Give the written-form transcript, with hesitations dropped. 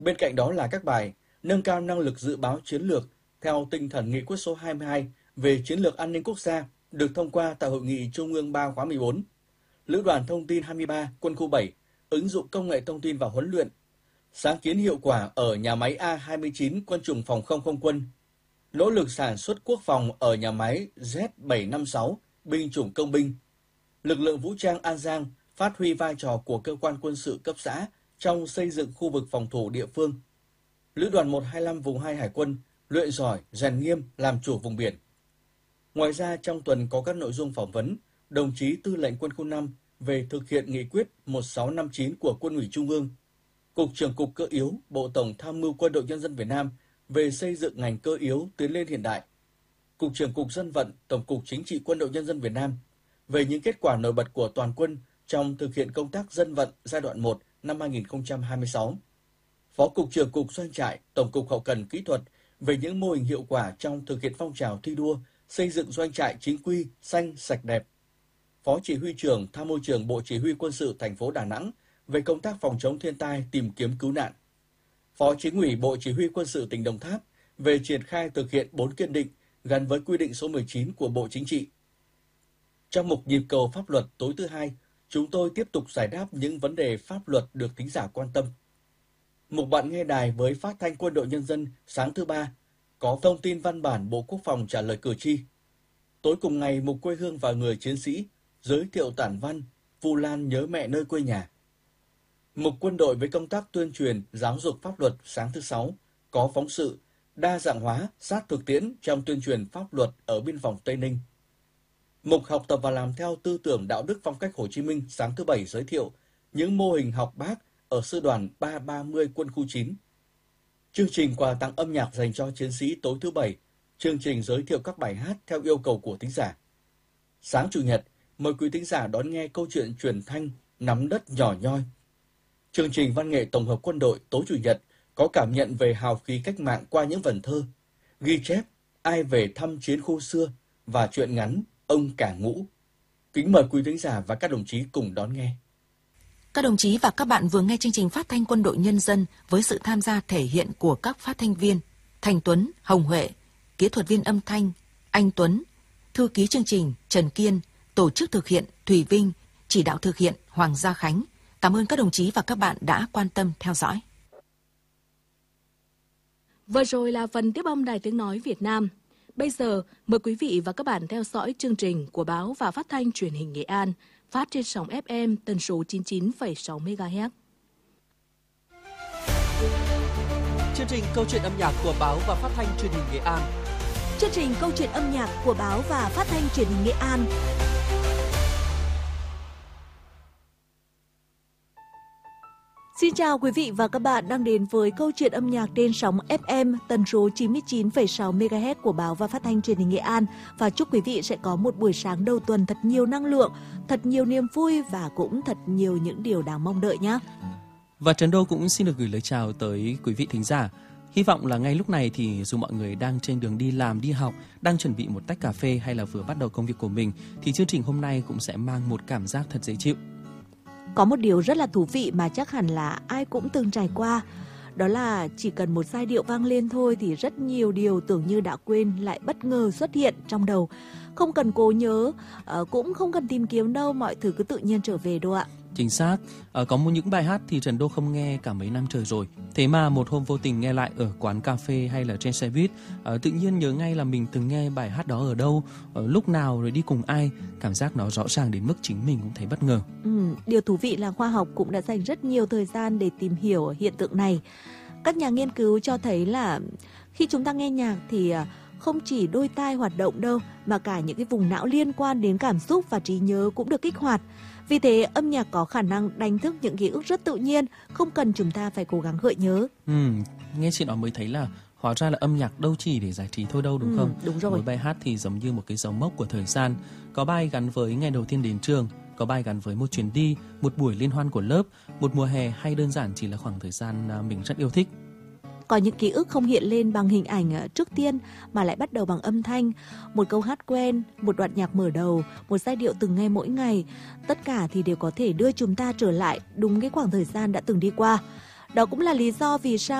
Bên cạnh đó là các bài nâng cao năng lực dự báo chiến lược theo tinh thần nghị quyết số 22 về chiến lược an ninh quốc gia được thông qua tại Hội nghị Trung ương 3 khóa 14. Lữ đoàn Thông tin 23, Quân khu 7, ứng dụng công nghệ thông tin vào huấn luyện. Sáng kiến hiệu quả ở nhà máy A29 Quân chủng Phòng không không quân. Nỗ lực sản xuất quốc phòng ở nhà máy Z756 binh chủng công binh. Lực lượng vũ trang An Giang phát huy vai trò của cơ quan quân sự cấp xã trong xây dựng khu vực phòng thủ địa phương. Lữ đoàn 125 vùng 2 Hải quân luyện giỏi, rèn nghiêm, làm chủ vùng biển. Ngoài ra, trong tuần có các nội dung phỏng vấn đồng chí Tư lệnh Quân khu 5 về thực hiện nghị quyết 1659 của Quân ủy Trung ương, Cục trưởng Cục Cơ yếu, Bộ Tổng Tham mưu Quân đội Nhân dân Việt Nam về xây dựng ngành cơ yếu tiến lên hiện đại, Cục trưởng Cục Dân vận, Tổng cục Chính trị Quân đội Nhân dân Việt Nam về những kết quả nổi bật của toàn quân trong thực hiện công tác dân vận giai đoạn 1 năm 2026. Phó Cục trưởng Cục Doanh trại, Tổng cục Hậu cần Kỹ thuật về những mô hình hiệu quả trong thực hiện phong trào thi đua xây dựng doanh trại chính quy, xanh, sạch đẹp. Phó Chỉ huy trưởng Tham mưu trưởng Bộ Chỉ huy Quân sự thành phố Đà Nẵng về công tác phòng chống thiên tai, tìm kiếm cứu nạn. Phó Chính ủy Bộ Chỉ huy Quân sự tỉnh Đồng Tháp về triển khai thực hiện 4 kiên định gắn với quy định số 19 của Bộ Chính trị. Trong mục nhịp cầu pháp luật tối thứ Hai, chúng tôi tiếp tục giải đáp những vấn đề pháp luật được thính giả quan tâm. Mục bạn nghe đài với Phát thanh Quân đội Nhân dân sáng thứ Ba có thông tin văn bản Bộ Quốc phòng trả lời cử tri. Tối cùng ngày, mục Quê hương và người chiến sĩ giới thiệu tản văn Vu Lan nhớ mẹ nơi quê nhà. Mục Quân đội với công tác tuyên truyền, giáo dục pháp luật sáng thứ Sáu có phóng sự đa dạng hóa sát thực tiễn trong tuyên truyền pháp luật ở biên phòng Tây Ninh. Mục học tập và làm theo tư tưởng đạo đức phong cách Hồ Chí Minh sáng thứ Bảy giới thiệu những mô hình học bác ở sư đoàn 330 quân khu 9. Chương trình quà tặng âm nhạc dành cho chiến sĩ tối thứ Bảy, chương trình giới thiệu các bài hát theo yêu cầu của thính giả. Sáng Chủ nhật, mời quý thính giả đón nghe câu chuyện truyền thanh Nắm đất nhỏ nhoi. Chương trình văn nghệ tổng hợp quân đội tối Chủ nhật có cảm nhận về hào khí cách mạng qua những vần thơ, ghi chép ai về thăm chiến khu xưa và truyện ngắn Ông Cả Ngũ. Kính mời quý thính giả và các đồng chí cùng đón nghe. Các đồng chí và các bạn vừa nghe chương trình phát thanh Quân đội Nhân dân với sự tham gia thể hiện của các phát thanh viên Thành Tuấn, Hồng Huệ, kỹ thuật viên âm thanh Anh Tuấn, thư ký chương trình Trần Kiên, tổ chức thực hiện Thùy Vinh, chỉ đạo thực hiện Hoàng Gia Khánh. Cảm ơn các đồng chí và các bạn đã quan tâm theo dõi. Vừa rồi là phần tiếp âm Đài Tiếng Nói Việt Nam. Bây giờ, mời quý vị và các bạn theo dõi chương trình của Báo và Phát thanh Truyền hình Nghệ An, phát trên sóng FM tần số 99,6 MHz. Chương trình Câu chuyện âm nhạc của Báo và Phát thanh Truyền hình Nghệ An. Chương trình Câu chuyện âm nhạc của Báo và Phát thanh Truyền hình Nghệ An. Xin chào quý vị và các bạn đang đến với câu chuyện âm nhạc trên sóng FM tần số 99,6 MHz của Báo và Phát thanh Truyền hình Nghệ An, và chúc quý vị sẽ có một buổi sáng đầu tuần thật nhiều năng lượng, thật nhiều niềm vui và cũng thật nhiều những điều đáng mong đợi nhé. Và Trần Đô cũng xin được gửi lời chào tới quý vị thính giả. Hy vọng là ngay lúc này thì dù mọi người đang trên đường đi làm, đi học, đang chuẩn bị một tách cà phê hay là vừa bắt đầu công việc của mình, thì chương trình hôm nay cũng sẽ mang một cảm giác thật dễ chịu. Có một điều rất là thú vị mà chắc hẳn là ai cũng từng trải qua. Đó là chỉ cần một giai điệu vang lên thôi thì rất nhiều điều tưởng như đã quên lại bất ngờ xuất hiện trong đầu. Không cần cố nhớ, cũng không cần tìm kiếm đâu, mọi thứ cứ tự nhiên trở về đâu ạ. Chính xác, có những bài hát thì Trần Đô không nghe cả mấy năm trời rồi. Thế mà một hôm vô tình nghe lại ở quán cà phê hay là trên xe buýt, tự nhiên nhớ ngay là mình từng nghe bài hát đó ở đâu, lúc nào rồi đi cùng ai. Cảm giác nó rõ ràng đến mức chính mình cũng thấy bất ngờ. Điều thú vị là khoa học cũng đã dành rất nhiều thời gian để tìm hiểu hiện tượng này. Các nhà nghiên cứu cho thấy là khi chúng ta nghe nhạc thì không chỉ đôi tai hoạt động đâu, mà cả những cái vùng não liên quan đến cảm xúc và trí nhớ cũng được kích hoạt. Vì thế âm nhạc có khả năng đánh thức những ký ức rất tự nhiên, không cần chúng ta phải cố gắng gợi nhớ. Nghe chị nói mới thấy là hóa ra là âm nhạc đâu chỉ để giải trí thôi đâu, đúng không? Đúng rồi. Mỗi bài hát thì giống như một cái dấu mốc của thời gian. Có bài gắn với ngày đầu tiên đến trường, có bài gắn với một chuyến đi, một buổi liên hoan của lớp, một mùa hè, hay đơn giản chỉ là khoảng thời gian mình rất yêu thích. Có những ký ức không hiện lên bằng hình ảnh trước tiên mà lại bắt đầu bằng âm thanh. Một câu hát quen, một đoạn nhạc mở đầu, một giai điệu từng nghe mỗi ngày. Tất cả thì đều có thể đưa chúng ta trở lại đúng cái khoảng thời gian đã từng đi qua. Đó cũng là lý do vì sao